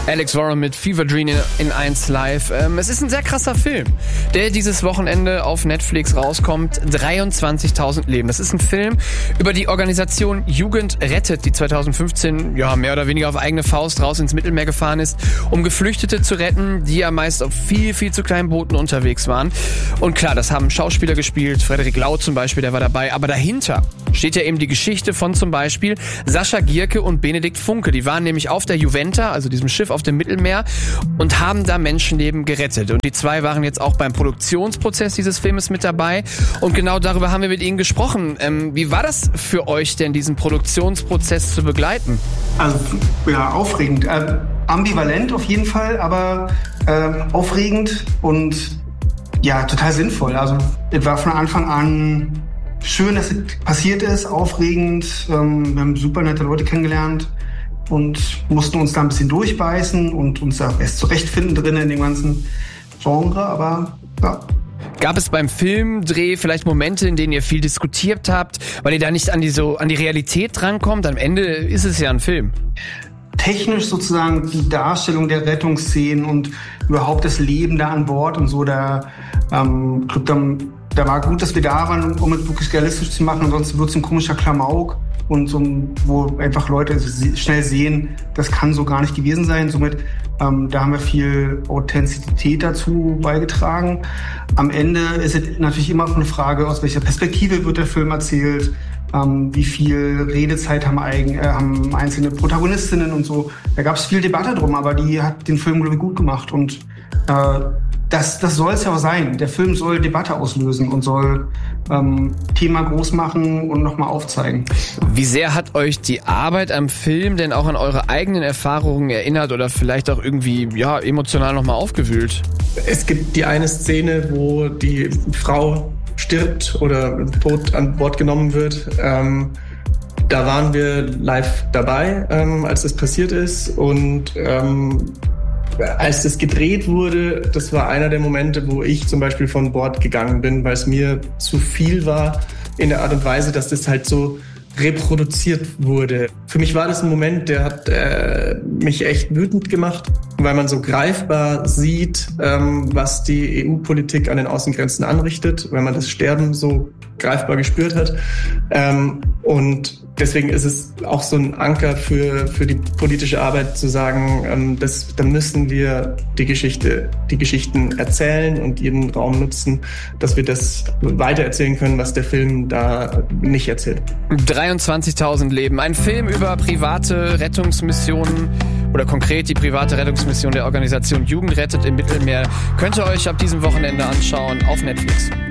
Alex Warren mit Fever Dream in 1 Live. Es ist ein sehr krasser Film, der dieses Wochenende auf Netflix rauskommt. 23.000 Leben. Das ist ein Film über die Organisation Jugend rettet, die 2015 mehr oder weniger auf eigene Faust raus ins Mittelmeer gefahren ist, um Geflüchtete zu retten, die ja meist auf viel, viel zu kleinen Booten unterwegs waren. Und klar, das haben Schauspieler gespielt, Frederik Lau zum Beispiel, der war dabei. Aber dahinter steht ja eben die Geschichte von zum Beispiel Sascha Gierke und Benedikt Funke. Die waren nämlich auf der Juventa, also diesem Schiff auf dem Mittelmeer, und haben da Menschenleben gerettet. Und die zwei waren jetzt auch beim Produktionsprozess dieses Filmes mit dabei. Und genau darüber haben wir mit ihnen gesprochen. Wie war das für euch denn, diesen Produktionsprozess zu begleiten? Also ja, aufregend. Ambivalent auf jeden Fall, aber aufregend und ja, total sinnvoll. Also es war von Anfang an schön, dass es passiert ist, aufregend. Wir haben super nette Leute kennengelernt und mussten uns da ein bisschen durchbeißen und uns da erst zurechtfinden drin in dem ganzen Genre, aber ja. Gab es beim Filmdreh vielleicht Momente, in denen ihr viel diskutiert habt, weil ihr da nicht an die Realität drankommt? Am Ende ist es ja ein Film. Technisch sozusagen die Darstellung der Rettungsszenen und überhaupt das Leben da an Bord und so, da war gut, dass wir da waren, um es wirklich realistisch zu machen. Ansonsten wird es ein komischer Klamauk und so, wo einfach Leute schnell sehen, das kann so gar nicht gewesen sein. Somit da haben wir viel Authentizität dazu beigetragen. Am Ende ist es natürlich immer eine Frage, aus welcher Perspektive wird der Film erzählt, wie viel Redezeit haben einzelne Protagonistinnen und so. Da gab es viel Debatte drum, aber die hat den Film, glaube ich, gut gemacht. Und das soll es ja auch sein. Der Film soll Debatte auslösen und soll Thema groß machen und nochmal aufzeigen. Wie sehr hat euch die Arbeit am Film denn auch an eure eigenen Erfahrungen erinnert oder vielleicht auch irgendwie emotional nochmal aufgewühlt? Es gibt die eine Szene, wo die Frau stirbt oder tot an Bord genommen wird. Da waren wir live dabei, als das passiert ist, und als das gedreht wurde, das war einer der Momente, wo ich zum Beispiel von Bord gegangen bin, weil es mir zu viel war in der Art und Weise, dass das halt so reproduziert wurde. Für mich war das ein Moment, der hat mich echt wütend gemacht, weil man so greifbar sieht, was die EU-Politik an den Außengrenzen anrichtet, weil man das Sterben so greifbar gespürt hat. Und deswegen ist es auch so ein Anker für die politische Arbeit zu sagen, da müssen wir die Geschichten erzählen und jeden Raum nutzen, dass wir das weitererzählen können, was der Film da nicht erzählt. 23.000 Leben. Ein Film über private Rettungsmissionen oder konkret die private Rettungsmission der Organisation Jugend rettet im Mittelmeer. Könnt ihr euch ab diesem Wochenende anschauen auf Netflix.